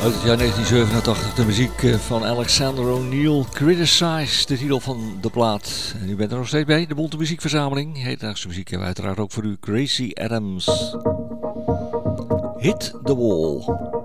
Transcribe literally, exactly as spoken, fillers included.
Uit het jaar negentien zevenentachtig de muziek van Alexander O'Neal, Criticize, de titel van de plaat. En u bent er nog steeds bij, de Bonte Muziekverzameling. Hedendaagse muziek hebben we uiteraard ook voor u, Gracie Adams. Hit the Wall.